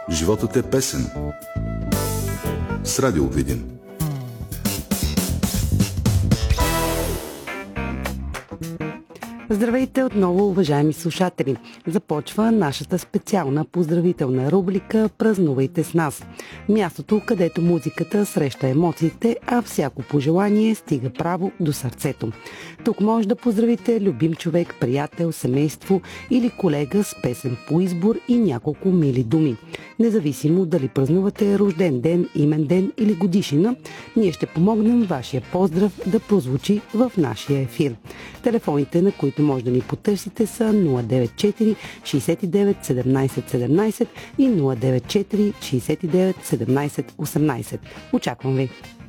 Животът е песен. С Радио Видин. Здравейте отново, уважаеми слушатели! Започва нашата специална поздравителна рубрика "Празнувайте с нас". Мястото, където музиката среща емоциите, а всяко пожелание стига право до сърцето. Тук може да поздравите любим човек, приятел, семейство или колега с песен по избор и няколко мили думи. Независимо дали празнувате рожден ден, имен ден или годишнина, ние ще помогнем вашия поздрав да прозвучи в нашия ефир. Телефоните, на които може да ни потърсите, са 094 69 17 17 и 094 69 17 18. Очаквам ви!